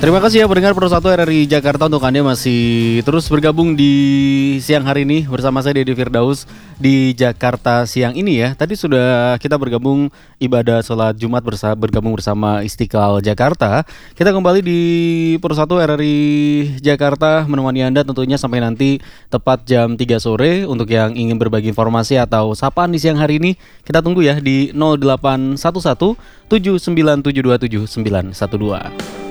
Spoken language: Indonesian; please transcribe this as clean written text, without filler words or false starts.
Terima kasih ya pendengar Pro 1 RRI Jakarta, untuk Anda masih terus bergabung di siang hari ini bersama saya Dedi Firdaus di Jakarta siang ini ya. Tadi sudah kita bergabung ibadah sholat Jumat bergabung bersama Istiqlal Jakarta. Kita kembali di Pro 1 RRI Jakarta menemani Anda tentunya sampai nanti tepat jam 3 sore. Untuk yang ingin berbagi informasi atau sapaan di siang hari ini, kita tunggu ya di 0811 79727912.